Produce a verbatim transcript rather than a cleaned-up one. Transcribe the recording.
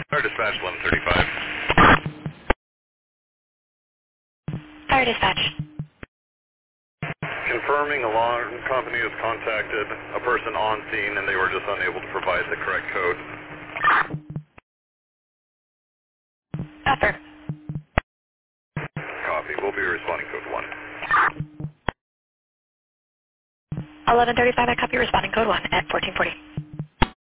Fire dispatch eleven thirty-five. Fire dispatch. Confirming alarm company has contacted a person on scene and they were just unable to provide the correct code. Upper. Copy. We'll be responding code one. eleven thirty-five, I copy responding code one at fourteen forty.